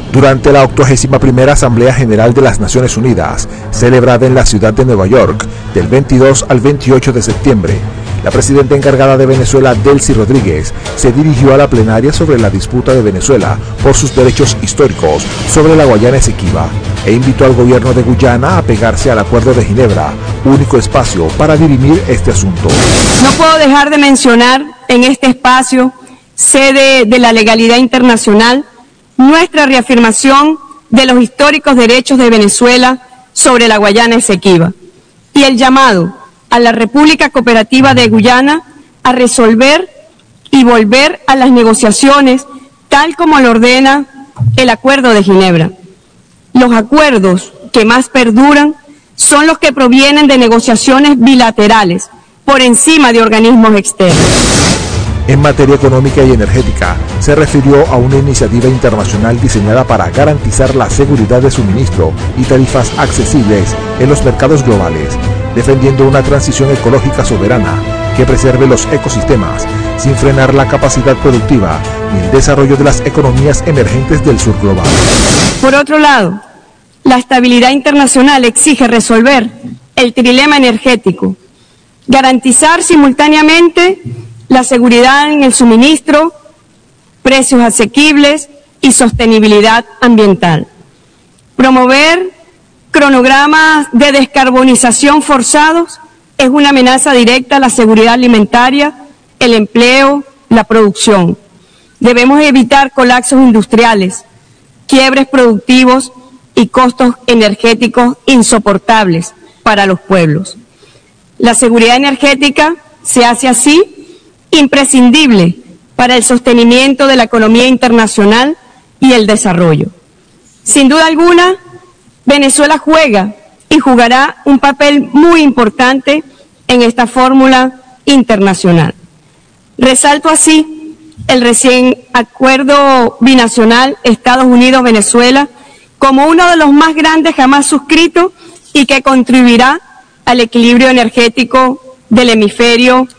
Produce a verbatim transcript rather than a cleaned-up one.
Durante la octogésima primera Asamblea General de las Naciones Unidas, celebrada en la ciudad de Nueva York, del veintidós al veintiocho de septiembre, la presidenta encargada de Venezuela, Delcy Rodríguez, se dirigió a la plenaria sobre la disputa de Venezuela por sus derechos históricos sobre la Guayana Esequiba e invitó al gobierno de Guyana a pegarse al Acuerdo de Ginebra, único espacio para dirimir este asunto. No puedo dejar de mencionar en este espacio, sede de la legalidad internacional, nuestra reafirmación de los históricos derechos de Venezuela sobre la Guayana Esequiba y el llamado a la República Cooperativa de Guyana a resolver y volver a las negociaciones tal como lo ordena el Acuerdo de Ginebra. Los acuerdos que más perduran son los que provienen de negociaciones bilaterales por encima de organismos externos. En materia económica y energética, se refirió a una iniciativa internacional diseñada para garantizar la seguridad de suministro y tarifas accesibles en los mercados globales, defendiendo una transición ecológica soberana que preserve los ecosistemas sin frenar la capacidad productiva ni el desarrollo de las economías emergentes del sur global. Por otro lado, la estabilidad internacional exige resolver el trilema energético, garantizar simultáneamente la seguridad en el suministro, precios asequibles y sostenibilidad ambiental. Promover cronogramas de descarbonización forzados es una amenaza directa a la seguridad alimentaria, el empleo, la producción. Debemos evitar colapsos industriales, quiebres productivos y costos energéticos insoportables para los pueblos. La seguridad energética se hace así imprescindible para el sostenimiento de la economía internacional y el desarrollo. Sin duda alguna, Venezuela juega y jugará un papel muy importante en esta fórmula internacional. Resalto así el recién acuerdo binacional Estados Unidos-Venezuela como uno de los más grandes jamás suscritos y que contribuirá al equilibrio energético del hemisferio